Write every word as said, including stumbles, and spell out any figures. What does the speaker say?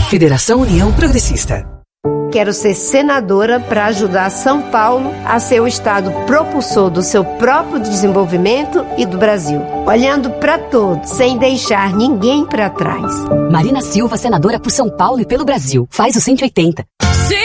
Federação União Progressista. Quero ser senadora para ajudar São Paulo a ser o estado propulsor do seu próprio desenvolvimento e do Brasil, olhando para todos, sem deixar ninguém para trás. Marina Silva, senadora por São Paulo e pelo Brasil. Faz o cento e oitenta.